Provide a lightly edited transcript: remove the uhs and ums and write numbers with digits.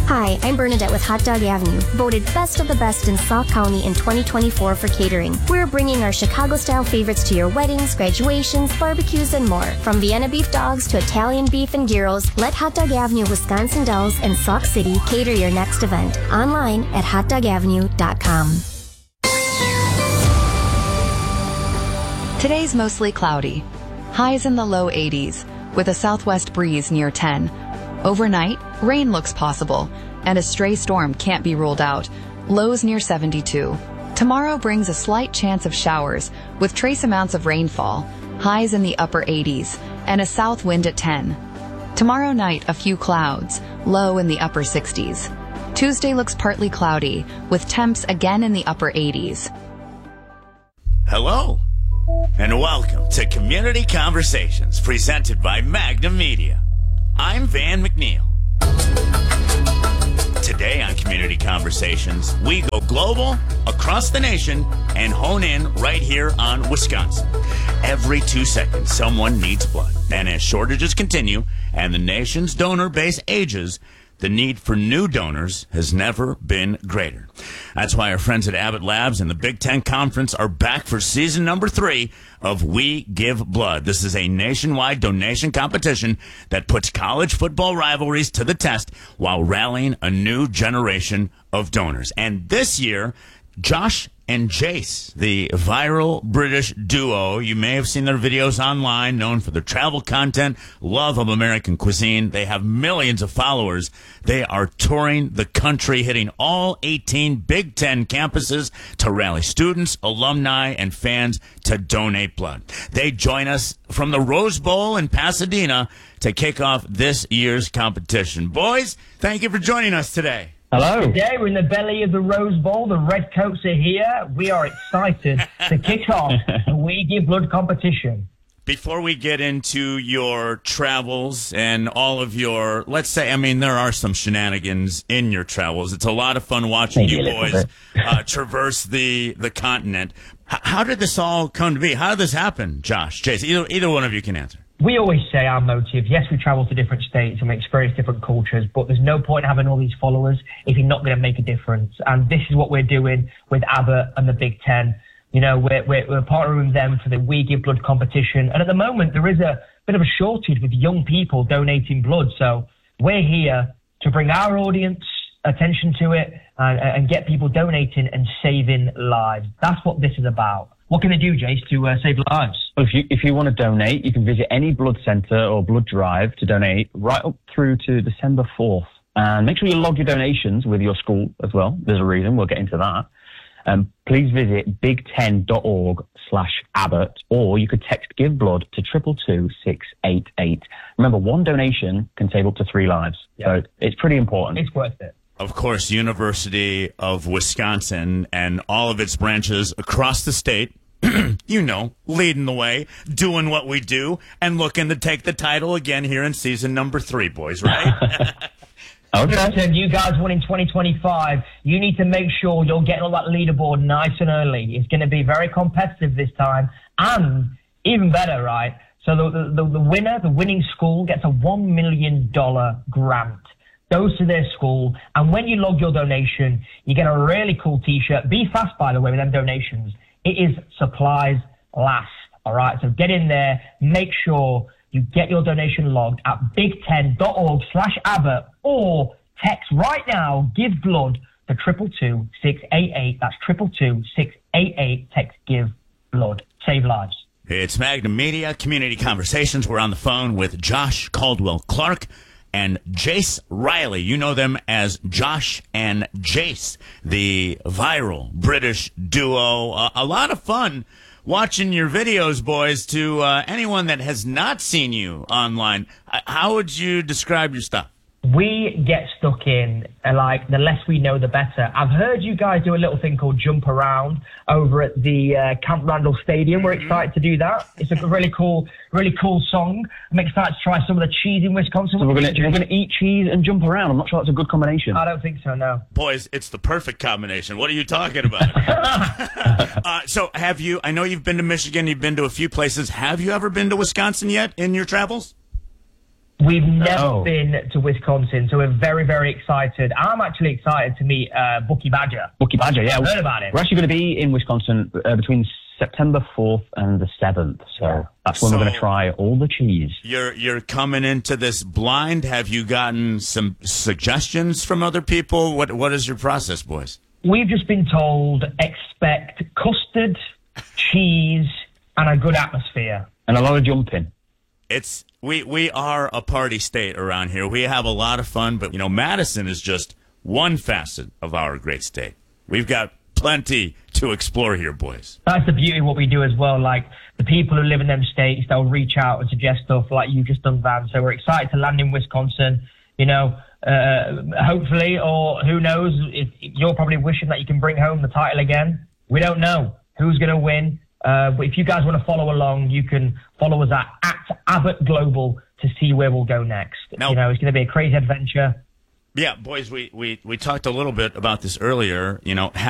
Hi, I'm Bernadette with Hot Dog Avenue, voted best of the best in Sauk County in 2024 for catering. We're bringing our Chicago-style favorites to your weddings, graduations, barbecues, and more. From Vienna beef dogs to Italian beef and gyros, let Hot Dog Avenue Wisconsin Dells and Sauk City cater your next event. Online at hotdogavenue.com. Today's mostly cloudy. Highs in the low 80s, with a southwest breeze near 10. Overnight, rain looks possible, and a stray storm can't be ruled out. Lows near 72. Tomorrow brings a slight chance of showers, with trace amounts of rainfall, highs in the upper 80s, and a south wind at 10. Tomorrow night, a few clouds, low in the upper 60s. Tuesday looks partly cloudy, with temps again in the upper 80s. Hello, and welcome to Community Conversations, presented by Magnum Media. I'm Van McNeil. Today on Community Conversations, we go global, across the nation, and hone in right here on Wisconsin. Every 2 seconds, someone needs blood. And as shortages continue and the nation's donor base ages, the need for new donors has never been greater. That's why our friends at Abbott Labs and the Big Ten Conference are back for season number 3 of We Give Blood. This is a nationwide donation competition that puts college football rivalries to the test while rallying a new generation of donors. And this year, Josh and Jace, the viral British duo. You may have seen their videos online, known for their travel content, love of American cuisine. They have millions of followers. They are touring the country, hitting all 18 Big Ten campuses to rally students, alumni, and fans to donate blood. They join us from the Rose Bowl in Pasadena to kick off this year's competition. Boys, thank you for joining us today. Hello. Today we're in the belly of the Rose Bowl. The Redcoats are here. We are excited to kick off the We Give Blood competition. Before we get into your travels and all of your, let's say, I mean, there are some shenanigans in your travels. It's a lot of fun watching you boys traverse the continent. How did this all come to be? How did this happen, Josh, Jace? Either one of you can answer. We always say our motive, yes, we travel to different states and we experience different cultures, but there's no point in having all these followers if you're not going to make a difference. And this is what we're doing with Abbott and the Big Ten. You know, we're partnering with them for the We Give Blood competition. And at the moment, there is a bit of a shortage with young people donating blood. So we're here to bring our audience attention to it and get people donating and saving lives. That's what this is about. What can they do, Jace, to save lives? Well, if you want to donate, you can visit any blood centre or blood drive to donate right up through to December 4th. And make sure you log your donations with your school as well. There's a reason. We'll get into that. Please visit big10.org/Abbott, or you could text Give Blood to 222-688. Remember, one donation can save up to 3 lives. So it's pretty important. It's worth it. Of course, University of Wisconsin and all of its branches across the state, you know, leading the way, doing what we do, and looking to take the title again here in season number 3, boys, right? Okay. You guys won in 2025. You need to make sure you're getting on that leaderboard nice and early. It's going to be very competitive this time, and even better, right? So the winner, the winning school, gets a $1 million grant. Goes to their school, and when you log your donation, you get a really cool T-shirt. Be fast, by the way, with them donations. It is supplies last, all right? So get in there, make sure you get your donation logged at big10.org/Abbott, or text right now, Give Blood, to 222-688. That's 222-688. Text Give Blood. Save lives. It's Magnum Media, Community Conversations. We're on the phone with Josh Caldwell-Clark and Jace Riley. You know them as Josh and Jace, the viral British duo. A lot of fun watching your videos, boys. To anyone that has not seen you online, how would you describe your stuff? We get stuck in, like, the less we know, the better. I've heard you guys do a little thing called Jump Around over at the Camp Randall Stadium. We're excited to do that. It's a really cool song. I'm excited to try some of the cheese in Wisconsin. So we're going to eat cheese and jump around. I'm not sure that's a good combination. I don't think so, no. Boys, it's the perfect combination. What are you talking about? So have you, I know you've been to Michigan, you've been to a few places. Have you ever been to Wisconsin yet in your travels? We've never been to Wisconsin, so we're very, very excited. I'm actually excited to meet Bucky Badger. Bucky Badger, yeah. I've heard about it. We're actually going to be in Wisconsin between September 4th and the 7th, so that's when we're going to try all the cheese. You're coming into this blind. Have you gotten some suggestions from other people? What is your process, boys? We've just been told expect custard, cheese, and a good atmosphere. And a lot of jumping. We are a party state around here. We have a lot of fun, but, Madison is just one facet of our great state. We've got plenty to explore here, boys. That's the beauty of what we do as well. Like, the people who live in them states, they'll reach out and suggest stuff like you've just done, Van. So we're excited to land in Wisconsin, hopefully, or who knows, if you're probably wishing that you can bring home the title again. We don't know who's going to win. But if you guys want to follow along, you can follow us at Abbott Global to see where we'll go next. Now, it's going to be a crazy adventure. Yeah, boys, we talked a little bit about this earlier.